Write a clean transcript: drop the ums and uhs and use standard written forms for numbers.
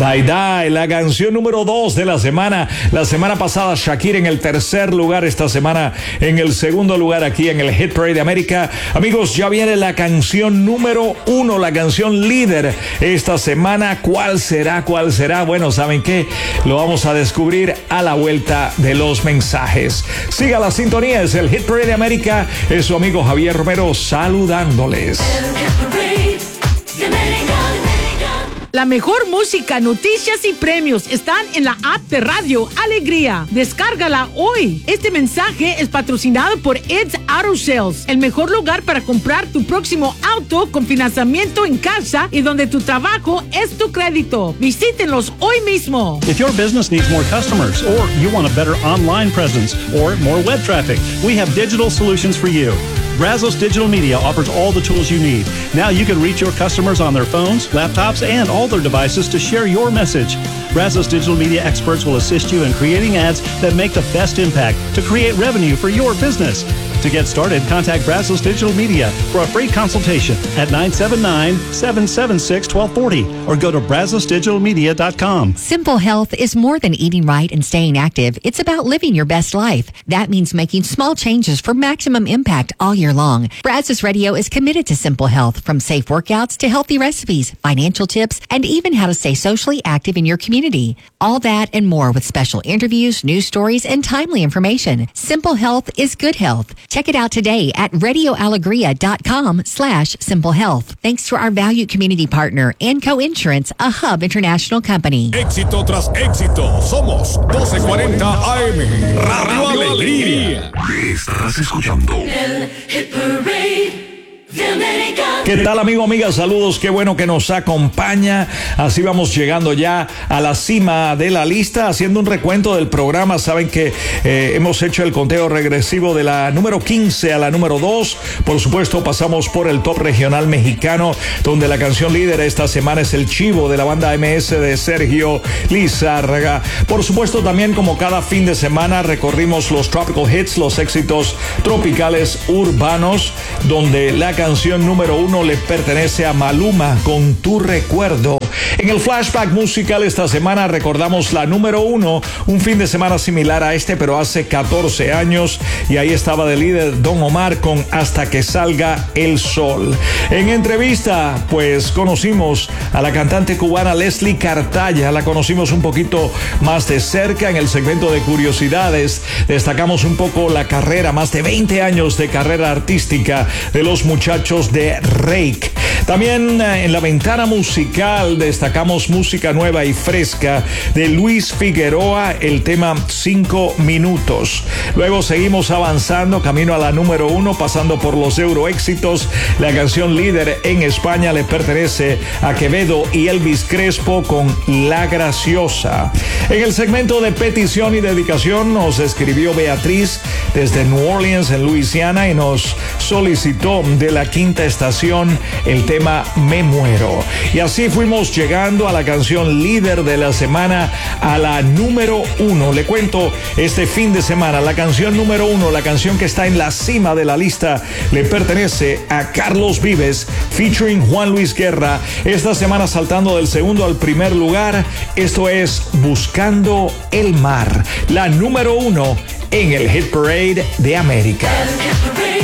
Die Die, la canción número 2 de la semana. La semana pasada Shakira en el tercer lugar, esta semana en el segundo lugar aquí en el Hit Parade de América. Amigos, ya viene la canción número 1, la canción líder esta semana. ¿Cuál será? ¿Cuál será? Bueno, ¿saben qué? Lo vamos a descubrir a la vuelta de los mensajes. Siga la sintonía, es el Hit Parade de América. Es su amigo Javier Romero saludándoles. La mejor música, noticias y premios están en la app de Radio Alegría. Descárgala hoy. Este mensaje es patrocinado por Ed's Auto Sales, el mejor lugar para comprar tu próximo auto con financiamiento en casa y donde tu trabajo es tu crédito. Visítenlos hoy mismo. If your business needs more customers, or you want a better online presence, or more web traffic, we have digital solutions for you. Brazos Digital Media offers all the tools you need. Now you can reach your customers on their phones, laptops, and all their devices to share your message. Brazos Digital Media experts will assist you in creating ads that make the best impact to create revenue for your business. To get started, contact Brazos Digital Media for a free consultation at 979-776-1240 or go to brazosdigitalmedia.com. Simple Health is more than eating right and staying active. It's about living your best life. That means making small changes for maximum impact all year long. Brazos Radio is committed to Simple Health, from safe workouts to healthy recipes, financial tips, and even how to stay socially active in your community. All that and more with special interviews, news stories, and timely information. Simple Health is good health. Check it out today at radioalegria.com/Simple Health. Thanks to our valued community partner, Anco Insurance, a Hub International company. Éxito tras éxito. Somos 1240 AM. Radio Alegría. Estás escuchando El Hit Parade de América. ¿Qué tal, amigo, amiga? Saludos, qué bueno que nos acompaña. Así vamos llegando ya a la cima de la lista, haciendo un recuento del programa. Saben que hemos hecho el conteo regresivo de la número 15 a la número 2. Por supuesto, pasamos por el top regional mexicano, donde la canción líder esta semana es El Chivo, de la banda MS de Sergio Lizárraga. Por supuesto, también, como cada fin de semana, recorrimos los tropical hits, los éxitos tropicales urbanos, donde la canción número 1 le pertenece a Maluma con Tu Recuerdo. En el flashback musical esta semana recordamos la número 1, un fin de semana similar a este, pero hace 14 años, y ahí estaba de líder Don Omar con Hasta que salga el sol. En entrevista, pues conocimos a la cantante cubana Leslie Cartaya, la conocimos un poquito más de cerca en el segmento de curiosidades. Destacamos un poco la carrera, más de 20 años de carrera artística de los muchachos de Rake. También en la ventana musical destacamos música nueva y fresca de Luis Figueroa, el tema 5 minutos. Luego seguimos avanzando camino a la número 1, pasando por los Euroéxitos. La canción líder en España le pertenece a Quevedo y Elvis Crespo con La Graciosa. En el segmento de petición y dedicación nos escribió Beatriz desde New Orleans, en Luisiana, y nos solicitó de la quinta estación el tema Me Muero. Y así fuimos llegando a la canción líder de la semana, a la número 1. Le cuento, este fin de semana la canción número 1, la canción que está en la cima de la lista, le pertenece a Carlos Vives featuring Juan Luis Guerra. Esta semana saltando del segundo al primer lugar. Esto es Buscando el Mar, la número 1 en el Hit Parade de América. El Hit Parade.